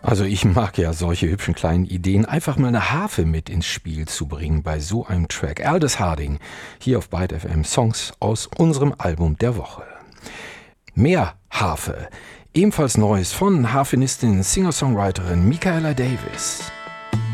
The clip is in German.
Also ich mag ja solche hübschen kleinen Ideen, einfach mal eine Harfe mit ins Spiel zu bringen bei so einem Track. Aldous Harding, hier auf Byte FM, Songs aus unserem Album der Woche. Mehr Harfe, ebenfalls Neues von Harfenistin, Singer-Songwriterin Michaela Davis.